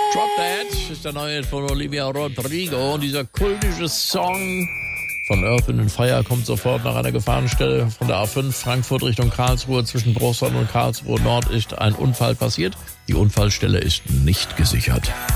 Drop That ist der neue von Olivia Rodrigo. Und dieser kultische Song von Earth, Wind & Fire kommt sofort nach einer Gefahrenstelle von der A5 Frankfurt Richtung Karlsruhe. Zwischen Bruchsal und Karlsruhe Nord ist ein Unfall passiert. Die Unfallstelle ist nicht gesichert.